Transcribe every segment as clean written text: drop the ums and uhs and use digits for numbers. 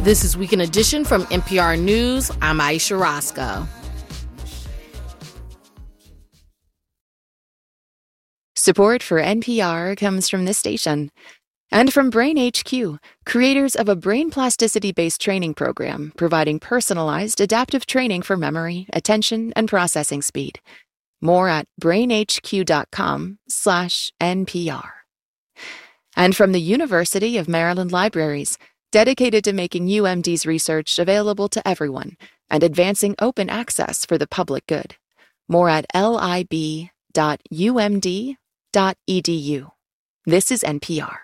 This is Weekend Edition from NPR News. I'm Aisha Roscoe. Support for NPR comes from this station and from Brain HQ, creators of a brain plasticity-based training program providing personalized adaptive training for memory, attention, and processing speed. More at brainhq.com/NPR. And from the University of Maryland Libraries, dedicated to making UMD's research available to everyone and advancing open access for the public good. More at lib.umd.edu. This is NPR.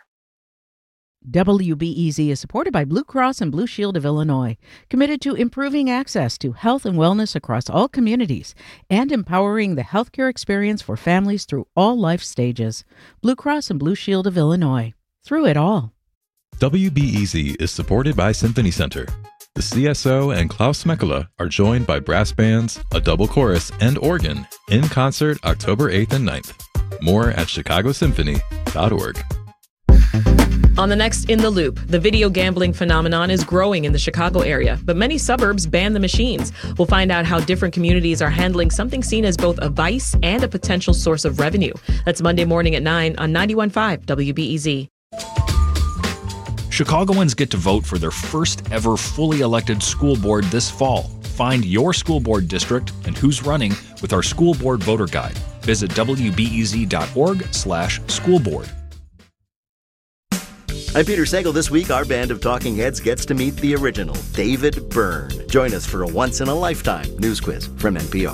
WBEZ is supported by Blue Cross and Blue Shield of Illinois, committed to improving access to health and wellness across all communities and empowering the healthcare experience for families through all life stages. Blue Cross and Blue Shield of Illinois. Through it all. WBEZ is supported by Symphony Center. The CSO and Klaus Mekela are joined by brass bands, a double chorus, and organ in concert October 8th and 9th. More at chicagosymphony.org. On the next In the Loop, the video gambling phenomenon is growing in the Chicago area, but many suburbs ban the machines. We'll find out how different communities are handling something seen as both a vice and a potential source of revenue. That's Monday morning at 9 on 91.5 WBEZ. Chicagoans get to vote for their first ever fully elected school board this fall. Find your school board district and who's running with our school board voter guide. Visit wbez.org/schoolboard. I'm Peter Sagal. This week, our band of talking heads gets to meet the original, David Byrne. Join us for a once-in-a-lifetime news quiz from NPR.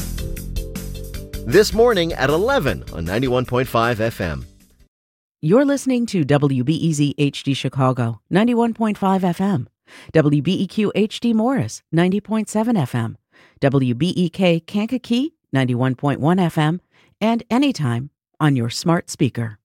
This morning at 11 on 91.5 FM. You're listening to WBEZ HD Chicago, 91.5 FM. WBEQ HD Morris, 90.7 FM. WBEK Kankakee, 91.1 FM. And anytime on your smart speaker.